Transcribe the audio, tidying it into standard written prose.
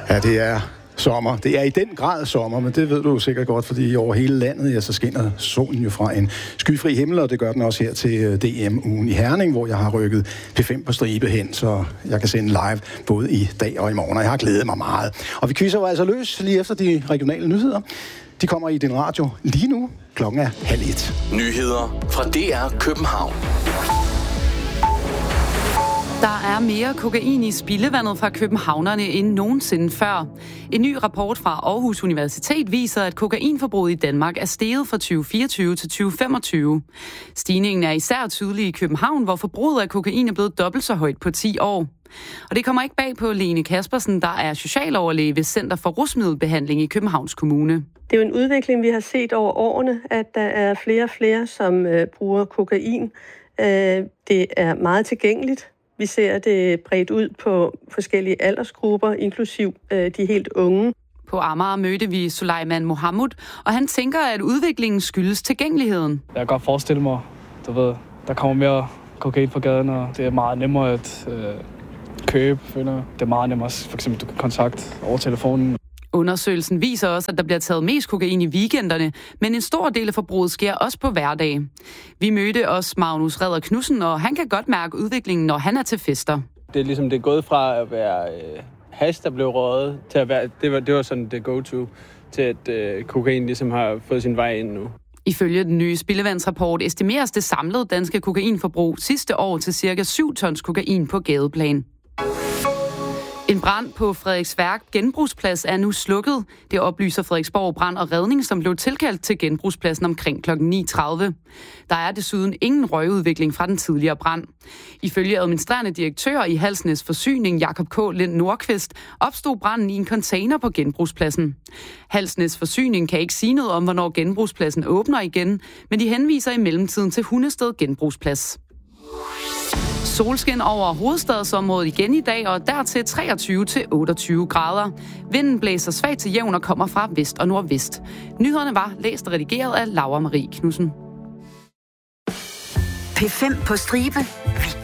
Ja, det er sommer. Det er i den grad sommer, men det ved du sikkert godt, fordi over hele landet, ja, så skinner solen jo fra en skyfri himmel, og det gør den også her til DM-ugen i Herning, hvor jeg har rykket P5 på stribe hen, så jeg kan sende live både i dag og i morgen, og jeg har glædet mig meget. Og vi quizzer jo altså løs lige efter de regionale nyheder. De kommer i din radio lige nu. Klokken er 12:30. Nyheder fra DR København. Der er mere kokain i spildevandet fra københavnerne end nogensinde før. En ny rapport fra Aarhus Universitet viser, at kokainforbruget i Danmark er steget fra 2024 til 2025. Stigningen er især tydelig i København, hvor forbruget af kokain er blevet dobbelt så højt på 10 år. Og det kommer ikke bag på Lene Kaspersen, der er socialoverlæge ved Center for Rusmiddelbehandling i Københavns Kommune. Det er jo en udvikling, vi har set over årene, at der er flere og flere, som bruger kokain. Det er meget tilgængeligt. Vi ser det bredt ud på forskellige aldersgrupper, inklusiv de helt unge. På Amager mødte vi Sulejman Mohammed, og han tænker, at udviklingen skyldes tilgængeligheden. Jeg kan godt forestille mig, der kommer mere kokain på gaden, og det er meget nemmere at købe. Det er meget nemmere, for eksempel du kan kontakte over telefonen. Undersøgelsen viser også, at der bliver taget mest kokain i weekenderne, men en stor del af forbruget sker også på hverdage. Vi mødte også Magnus Redder Knudsen, og han kan godt mærke udviklingen, når han er til fester. Det er ligesom det er gået fra at være hash, der blev røget, til at være, det var sådan det go-to, til at kokain ligesom har fået sin vej ind nu. Ifølge den nye spildevandsrapport estimeres det samlede danske kokainforbrug sidste år til ca. 7 tons kokain på gadeplan. En brand på Frederiksværk genbrugsplads er nu slukket. Det oplyser Frederiksborg Brand og Redning, som blev tilkaldt til genbrugspladsen omkring kl. 9.30. Der er desuden ingen røgudvikling fra den tidligere brand. Ifølge administrerende direktør i Halsnæs Forsyning, Jakob K. Lind Nordqvist, opstod branden i en container på genbrugspladsen. Halsnæs Forsyning kan ikke sige noget om, hvornår genbrugspladsen åbner igen, men de henviser i mellemtiden til Hundested Genbrugsplads. Solskin over hovedstadsområdet igen i dag, og dertil 23-28 grader. Vinden blæser svagt til jævn og kommer fra vest og nordvest. Nyhederne var læst og redigeret af Laura Marie Knudsen. P5 på stribe.